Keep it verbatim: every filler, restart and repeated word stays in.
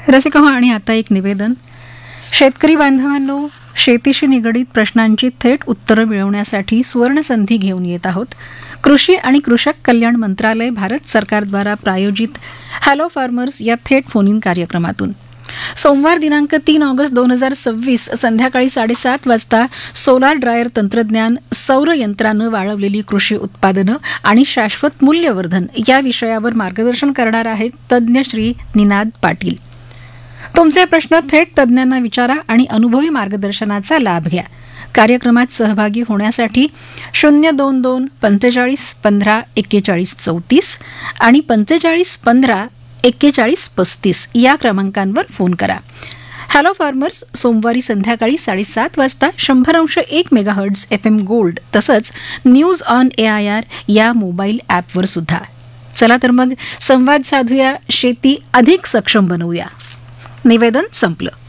रसिक हो आणि आता एक निवेदन. शेतकरी बांधवांनो, शेतीशी निगडीत प्रश्नांची थेट उत्तरं मिळवण्यासाठी सुवर्णसंधी घेऊन येत आहोत. कृषी आणि कृषक कल्याण मंत्रालय भारत सरकारद्वारा प्रायोजित हॅलो फार्मर्स या थेट फोन इन कार्यक्रमातून सोमवार दिनांक तीन ऑगस्ट दोन हजार सव्वीस संध्याकाळी साडेसात वाजता सोलार ड्रायर तंत्रज्ञान, सौर यंत्रानं वाळवलेली कृषी उत्पादनं आणि शाश्वत मूल्यवर्धन या विषयावर मार्गदर्शन करणार आहेत तज्ज्ञ श्री निनाद पाटील. तुमचे प्रश्न थेट तज्ज्ञांना विचारा आणि अनुभवी मार्गदर्शनाचा लाभ घ्या. कार्यक्रमात सहभागी होण्यासाठी शून्य दोन दोन पंचेचाळीस पंधरा एक्केचाळीस चौतीस आणि पंचेचाळीस पंधरा एक्केचाळीस पस्तीस या क्रमांकांवर फोन करा. हॅलो फार्मर्स सोमवारी संध्याकाळी साडेसात वाजता शंभर अंश एक मेगाहर्ट्झ एफ एम गोल्ड तसंच news on A I R या मोबाईल ॲपवर सुद्धा. चला तर मग संवाद साधूया, शेती अधिक सक्षम बनवूया. निवेदन संपलं.